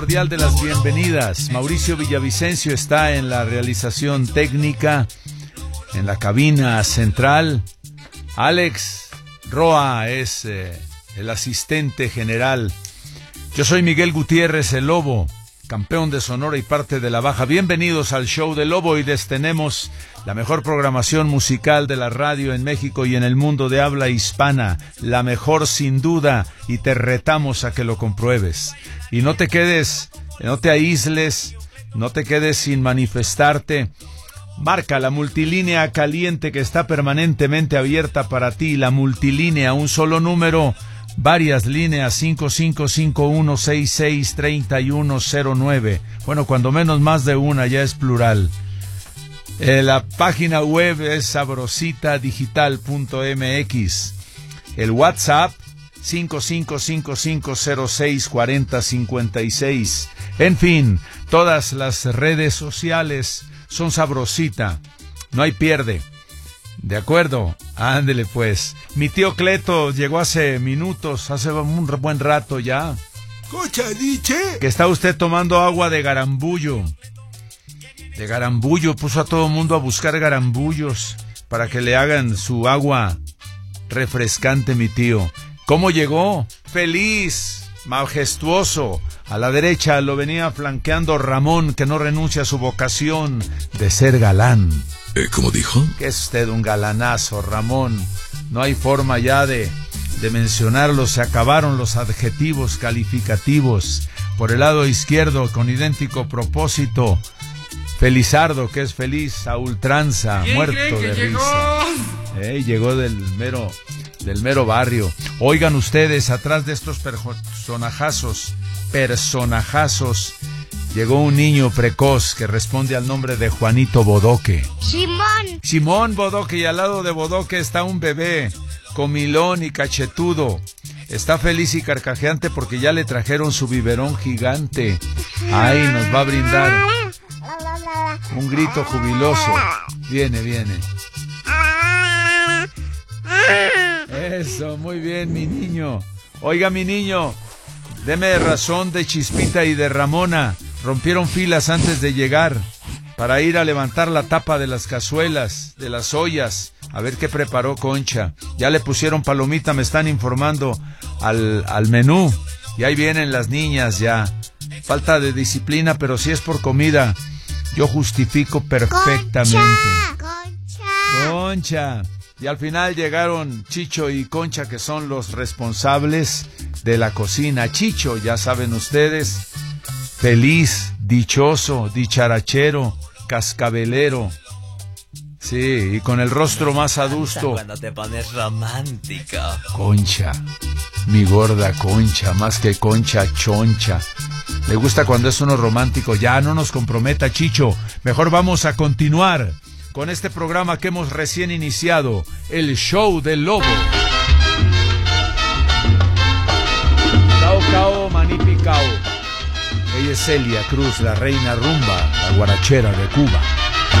Cordial de las bienvenidas. Mauricio Villavicencio está en la realización técnica, en la cabina central. Alex Roa es el asistente general. Yo soy Miguel Gutiérrez, el Lobo, campeón de Sonora y parte de la Baja. Bienvenidos al show del Lobo y les tenemos la mejor programación musical de la radio en México y en el mundo de habla hispana. La mejor sin duda, y te retamos a que lo compruebes. Y no te quedes, no te aísles, no te quedes sin manifestarte. Marca la multilínea caliente que está permanentemente abierta para ti. La multilínea, un solo número, varias líneas, 5551663109. Bueno, cuando menos más de una, ya es plural. La página web es sabrositadigital.mx. El WhatsApp 5555064056. En fin, todas las redes sociales son Sabrosita. No hay pierde. ¿De acuerdo? Ándele pues. Mi tío Cleto llegó hace minutos, hace un buen rato ya. ¿Cocha diche? Que está usted tomando agua de garambullo. De garambullo, puso a todo mundo a buscar garambullos para que le hagan su agua refrescante, mi tío. ¿Cómo llegó? Feliz, majestuoso. A la derecha lo venía flanqueando Ramón, que no renuncia a su vocación de ser galán. ¿Cómo dijo? Que es usted un galanazo, Ramón. No hay forma ya de mencionarlo. Se acabaron los adjetivos calificativos. Por el lado izquierdo, con idéntico propósito, Felizardo, que es feliz a ultranza, muerto de risa. Llegó del mero barrio. Oigan ustedes, atrás de estos personajazos, llegó un niño precoz que responde al nombre de Juanito Bodoque. Simón Bodoque, y al lado de Bodoque está un bebé, comilón y cachetudo. Está feliz y carcajeante porque ya le trajeron su biberón gigante. Ahí nos va a brindar un grito jubiloso. Viene. Eso, muy bien, mi niño. Oiga, mi niño, deme razón de Chispita y de Ramona. Rompieron filas antes de llegar para ir a levantar la tapa de las cazuelas, de las ollas, a ver qué preparó Concha. Ya le pusieron palomita, me están informando, al menú. Y ahí vienen las niñas ya. Falta de disciplina, pero si es por comida, yo justifico perfectamente. Concha. Y al final llegaron Chicho y Concha, que son los responsables de la cocina. Chicho, ya saben ustedes, feliz, dichoso, dicharachero, cascabelero. Sí, y con el rostro más adusto. Cuando te pones romántico. Concha, mi gorda Concha, más que Concha, choncha. Le gusta cuando es uno romántico. Ya no nos comprometa, Chicho. Mejor vamos a continuar con este programa que hemos recién iniciado, el show del Lobo. Cao cao, manipicao. Ella es Celia Cruz, la reina rumba, la guarachera de Cuba.